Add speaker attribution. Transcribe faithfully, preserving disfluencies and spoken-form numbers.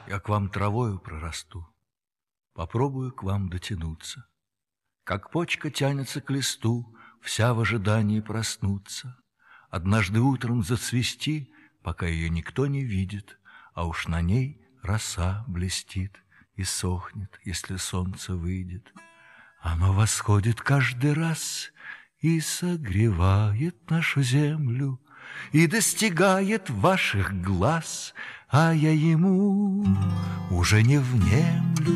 Speaker 1: Я к вам травою прорасту, попробую к вам дотянуться. Как почка тянется к листу, вся в ожидании проснуться. Однажды утром зацвести, пока ее никто не видит, а уж на ней роса блестит и сохнет, если солнце выйдет. Оно восходит каждый раз и согревает нашу землю, и достигает ваших глаз, а я ему уже не внемлю.